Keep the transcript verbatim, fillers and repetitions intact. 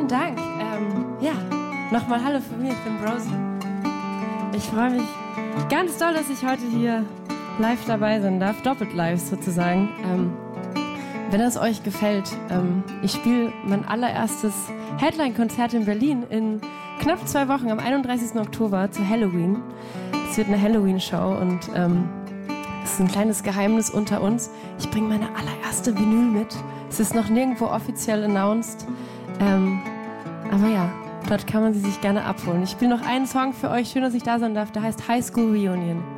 vielen Dank. Ähm, ja, nochmal Hallo von mir, ich bin Rosie. Ich freue mich ganz doll, dass ich heute hier live dabei sein darf, doppelt live sozusagen. Ähm, wenn es euch gefällt, ähm, ich spiele mein allererstes Headline-Konzert in Berlin in knapp zwei Wochen, am einunddreißigsten Oktober zu Halloween. Es wird eine Halloween-Show und ähm, es ist ein kleines Geheimnis unter uns. Ich bringe meine allererste Vinyl mit. Es ist noch nirgendwo offiziell announced. Ähm, aber ja, dort kann man sie sich gerne abholen. Ich spiele noch einen Song für euch. Schön, dass ich da sein darf. Der heißt High School Reunion.